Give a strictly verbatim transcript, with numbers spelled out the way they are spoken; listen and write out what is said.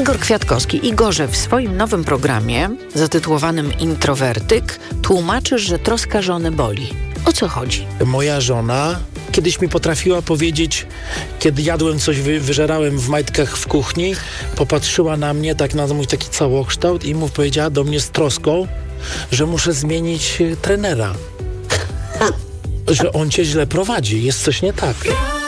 Igor Kwiatkowski. Igorze, w swoim nowym programie zatytułowanym Introwertyk tłumaczysz, że troska żony boli. O co chodzi? Moja żona kiedyś mi potrafiła powiedzieć, kiedy jadłem coś, wy, wyżerałem w majtkach w kuchni, popatrzyła na mnie tak na mój taki całokształt i mu powiedziała do mnie z troską, że muszę zmienić trenera. Że on cię źle prowadzi, jest coś nie tak.